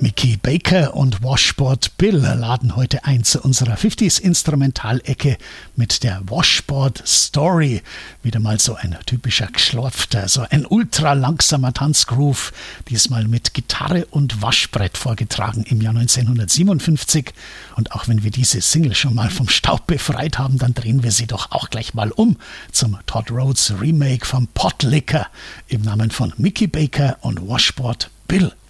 Mickey Baker und Washboard Bill laden heute ein zu unserer 50s Instrumentalecke mit der Washboard Story. Wieder mal so ein typischer geschlorfter, so ein ultra langsamer Tanzgroove, diesmal mit Gitarre und Waschbrett vorgetragen im Jahr 1957. Und auch wenn wir diese Single schon mal vom Staub befreit haben, dann drehen wir sie doch auch gleich mal um zum Todd Rhodes Remake von Pot Liquor im Namen von Mickey Baker und Washboard Bill.